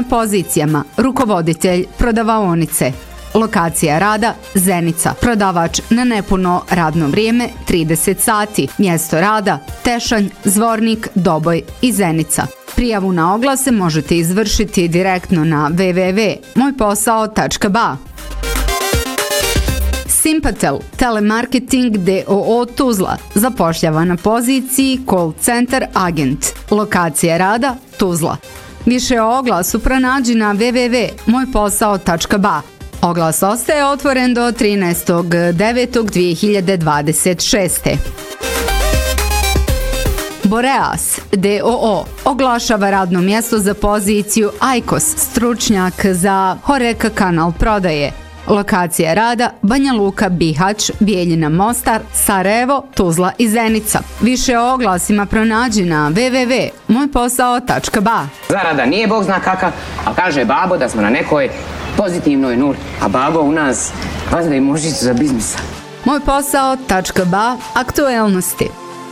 pozicijama rukovoditelj prodavaonice. Lokacija rada Zenica. Prodavač na nepuno radno vrijeme 30 sati. Mjesto rada Tešanj, Zvornik, Doboj i Zenica. Prijavu na oglase možete izvršiti direktno na www.mojposao.ba. Simpatel Telemarketing d.o.o. Tuzla zapošljava na poziciji call center agent. Lokacija rada Tuzla. Više o oglasu pronađi na www.mojposao.ba. Oglas ostaje otvoren do 13.9.2026. Boreas d.o.o. oglašava radno mjesto za poziciju IQOS, stručnjak za Horeca kanal prodaje. Lokacija rada Banja Luka, Bihać, Bijeljina, Mostar, Sarajevo, Tuzla i Zenica. Više o oglasima pronađi na www.mojposao.ba. Zarada nije bog zna kakav, ali kaže babo da smo na nekoj pozitivnoj nuli, a babo u nas vazda i mužicu za biznisa. Mojposao.ba. Aktuelnosti.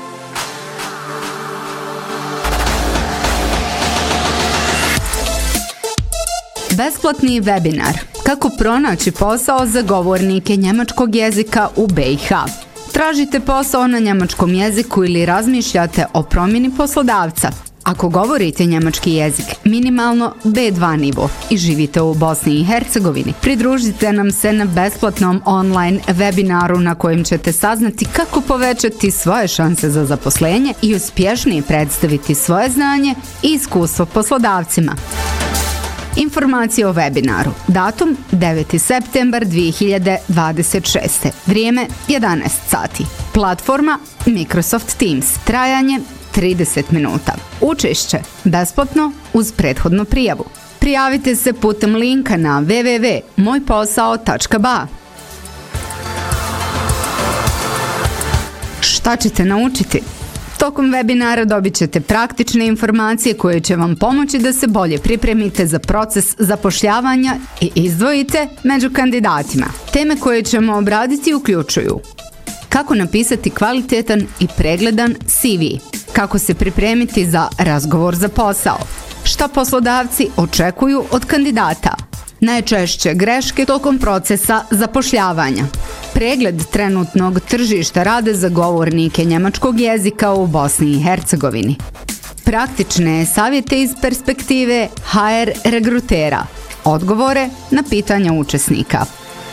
Besplatni webinar. Kako pronaći posao za govornike njemačkog jezika u BiH. Tražite posao na njemačkom jeziku ili razmišljate o promjeni poslodavca. Ako govorite njemački jezik minimalno B2 nivo i živite u Bosni i Hercegovini, pridružite nam se na besplatnom online webinaru na kojem ćete saznati kako povećati svoje šanse za zaposlenje i uspješnije predstaviti svoje znanje i iskustvo poslodavcima. Informacije o webinaru. Datum 9. septembar 2026. Vrijeme 11 sati. Platforma Microsoft Teams. Trajanje 30 minuta. Učešće besplatno uz prethodnu prijavu. Prijavite se putem linka na www.mojposao.ba. Šta ćete naučiti? Tokom webinara dobit ćete praktične informacije koje će vam pomoći da se bolje pripremite za proces zapošljavanja i izdvojite među kandidatima. Teme koje ćemo obraditi uključuju: kako napisati kvalitetan i pregledan CV, kako se pripremiti za razgovor za posao, šta poslodavci očekuju od kandidata, najčešće greške tokom procesa zapošljavanja, pregled trenutnog tržišta rada za govornike njemačkog jezika u Bosni i Hercegovini, praktične savjete iz perspektive HR regrutera, odgovore na pitanja učesnika.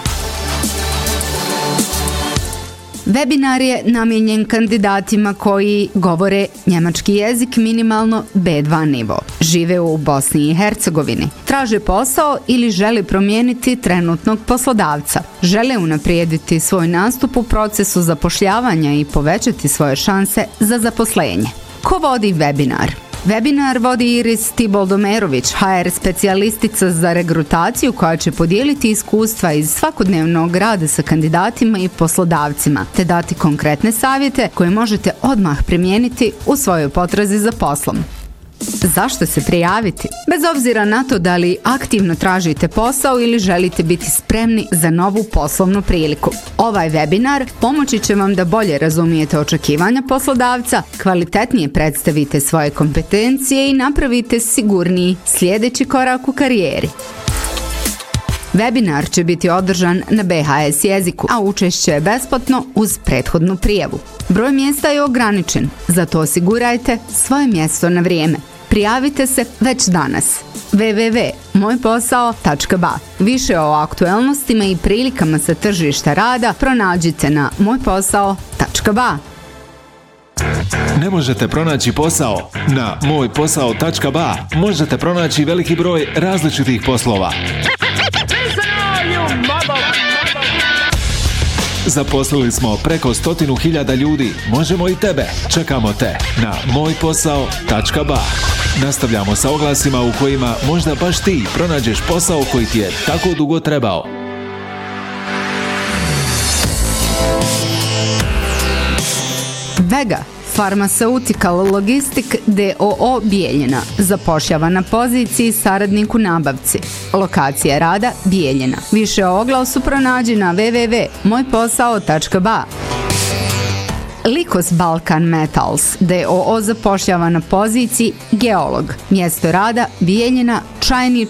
Webinar je namijenjen kandidatima koji govore njemački jezik minimalno B2 nivo, žive u Bosni i Hercegovini, traže posao ili žele promijeniti trenutnog poslodavca, žele unaprijediti svoj nastup u procesu zapošljavanja i povećati svoje šanse za zaposlenje. Ko vodi webinar? Webinar vodi Iris Tiboldomerović, HR specijalistica za regrutaciju koja će podijeliti iskustva iz svakodnevnog rada sa kandidatima i poslodavcima, te dati konkretne savjete koje možete odmah primijeniti u svojoj potrazi za poslom. Zašto se prijaviti? Bez obzira na to da li aktivno tražite posao ili želite biti spremni za novu poslovnu priliku. Ovaj webinar pomoći će vam da bolje razumijete očekivanja poslodavca, kvalitetnije predstavite svoje kompetencije i napravite sigurniji sljedeći korak u karijeri. Webinar će biti održan na BHS jeziku, a učešće je besplatno uz prethodnu prijavu. Broj mjesta je ograničen, zato osigurajte svoje mjesto na vrijeme. Prijavite se već danas. www.mojposao.ba. Više o aktuelnostima i prilikama sa tržišta rada pronađite na mojposao.ba. Ne možete pronaći posao? Na mojposao.ba možete pronaći veliki broj različitih poslova. Zaposlili smo preko 100.000 ljudi. Možemo i tebe. Čekamo te na mojposao.ba. Nastavljamo sa oglasima u kojima možda baš ti pronađeš posao koji ti je tako dugo trebao. Vega Pharmaceutical Logistic d.o.o. Bijeljina zapošljava na poziciji saradnik u nabavci. Lokacija rada Bijeljina. Više o oglasu pronađi na www.mojposao.ba. Likos Balkan Metals d.o.o. zapošljava na poziciji geolog. Mjesto rada Bijeljina, Čajni,